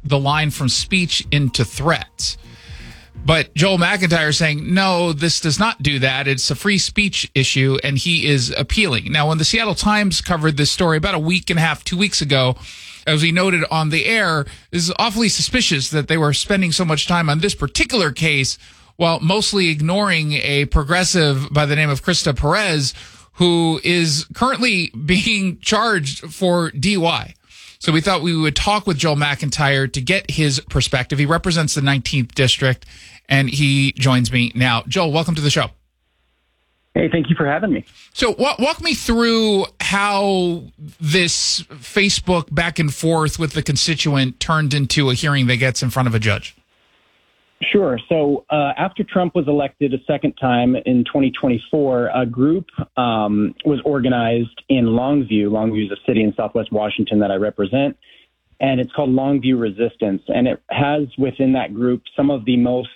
the line from speech into threats. But Joel McIntyre is saying, no, this does not do that. It's a free speech issue, and he is appealing. Now, when the Seattle Times covered this story about a week and a half, 2 weeks ago, as we noted on the air, this is awfully suspicious that they were spending so much time on this particular case while mostly ignoring a progressive by the name of Krista Perez, who is currently being charged for DUI. So we thought we would talk with Joel McIntyre to get his perspective. He represents the 19th District, and he joins me now. Joel, welcome to the show. Hey, thank you for having me. So walk me through how this Facebook back and forth with the constituent turned into a hearing that gets in front of a judge. Sure. So after Trump was elected a second time in 2024, a group was organized in Longview. Longview is a city in Southwest Washington that I represent, and it's called Longview Resistance. And it has within that group some of the most,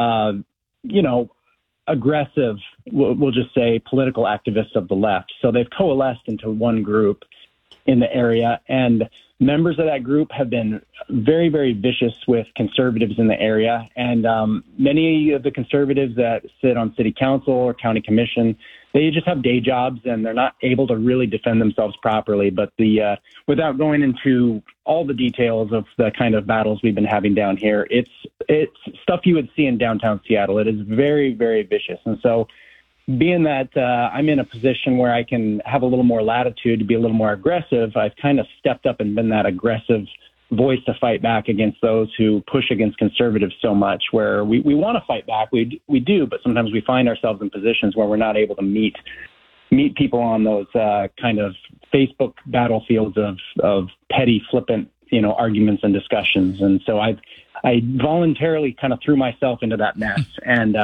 aggressive, we'll just say, political activists of the left. So they've coalesced into one group in the area, and members of that group have been very, very vicious with conservatives in the area. And many of the conservatives that sit on city council or county commission, they just have day jobs and they're not able to really defend themselves properly. But without going into all the details of the kind of battles we've been having down here, it's stuff you would see in downtown Seattle. It is very, very vicious. And so being that I'm in a position where I can have a little more latitude to be a little more aggressive, I've kind of stepped up and been that aggressive voice to fight back against those who push against conservatives so much, where we want to fight back. We do, but sometimes we find ourselves in positions where we're not able to meet people on those kind of Facebook battlefields of petty, flippant, arguments and discussions. And so I voluntarily kind of threw myself into that mess. And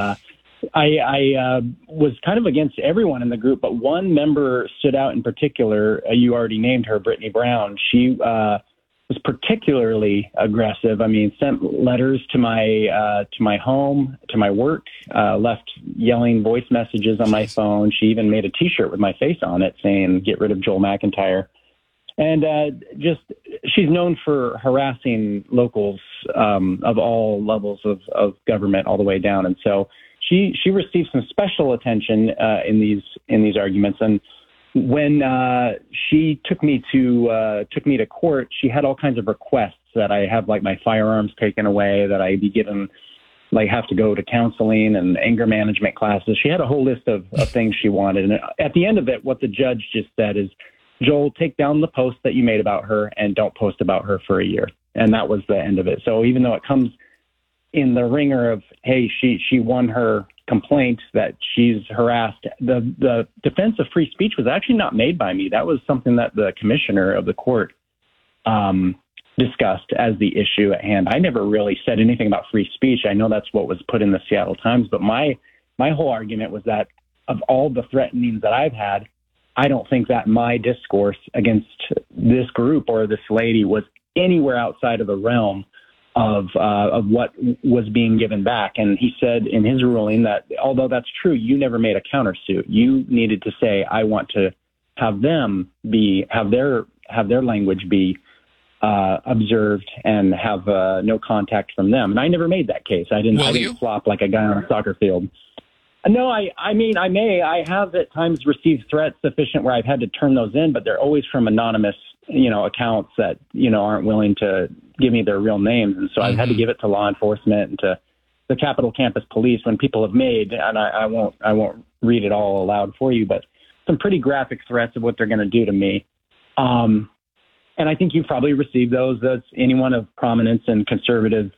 I was kind of against everyone in the group, but one member stood out in particular. You already named her, Brittany Brown. She was particularly aggressive. I mean, sent letters to my home, to my work, left yelling voice messages on my phone. She even made a T-shirt with my face on it saying, "Get rid of Joel McIntyre." And she's known for harassing locals of all levels of government all the way down. And so she received some special attention in these arguments. And when she took me to court, she had all kinds of requests that I have, like my firearms taken away, that I be given, like have to go to counseling and anger management classes. She had a whole list of things she wanted. And at the end of it, what the judge just said is, "Joel, take down the post that you made about her and don't post about her for a year." And that was the end of it. So even though it comes in the ringer of, hey, she won her complaint that she's harassed, the defense of free speech was actually not made by me. That was something that the commissioner of the court discussed as the issue at hand. I never really said anything about free speech. I know that's what was put in the Seattle Times, but my whole argument was that of all the threatenings that I've had, I don't think that my discourse against this group or this lady was anywhere outside of the realm of what was being given back. And he said in his ruling that although that's true, you never made a countersuit. You needed to say, I want to have them have their language be observed and have no contact from them. And I never made that case. I didn't flop like a guy on a soccer field. No, I mean, I have at times received threats sufficient where I've had to turn those in, but they're always from anonymous, accounts that, aren't willing to give me their real names. And so I've had to give it to law enforcement and to the Capitol Campus Police when people have made, and I won't read it all aloud for you, but some pretty graphic threats of what they're going to do to me. And I think you've probably received those. That's anyone of prominence and conservative,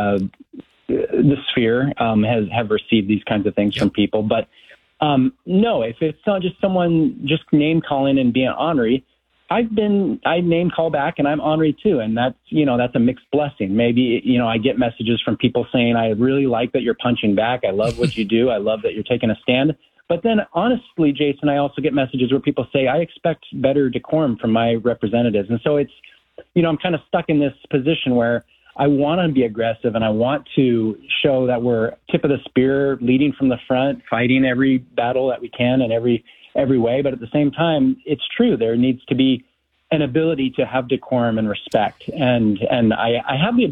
the sphere have received these kinds of things from people. But no, if it's not just someone just name calling and being ornery, I name call back and I'm ornery too. And that's a mixed blessing. Maybe, I get messages from people saying, I really like that you're punching back. I love what you do. I love that you're taking a stand. But then honestly, Jason, I also get messages where people say, I expect better decorum from my representatives. And so it's, I'm kind of stuck in this position where I want to be aggressive and I want to show that we're tip of the spear, leading from the front, fighting every battle that we can in every way. But at the same time, it's true. There needs to be an ability to have decorum and respect. And I have the